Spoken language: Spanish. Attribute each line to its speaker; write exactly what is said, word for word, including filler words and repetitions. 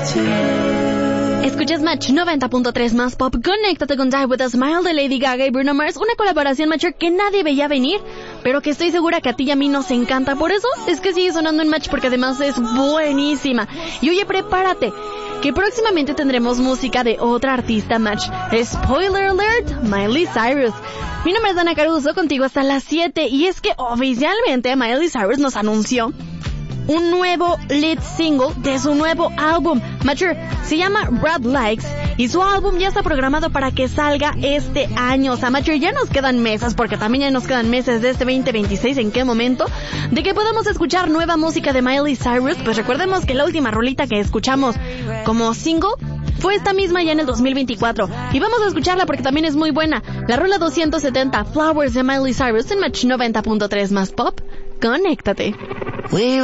Speaker 1: Escuchas Match noventa punto tres más pop. Conéctate con Die With A Smile de Lady Gaga y Bruno Mars. Una colaboración, Match, que nadie veía venir, pero que estoy segura que a ti y a mí nos encanta. Por eso es que sigue sonando en Match, porque además es buenísima. Y oye, prepárate, que próximamente tendremos música de otra artista, Match. Spoiler alert, Miley Cyrus. Mi nombre es Dana Caruso, contigo hasta las siete. Y es que oficialmente Miley Cyrus nos anunció un nuevo lead single de su nuevo álbum. Mature, se llama Red Likes y su álbum ya está programado para que salga este año. O sea, Mature, ya nos quedan meses, porque también ya nos quedan meses de este veinte veintiséis. ¿En qué momento? De que podamos escuchar nueva música de Miley Cyrus. Pues recordemos que la última rolita que escuchamos como single fue esta misma ya en el dos mil veinticuatro. Y vamos a escucharla porque también es muy buena. La rola doscientos setenta, Flowers de Miley Cyrus en Match noventa punto tres más pop. Conéctate. We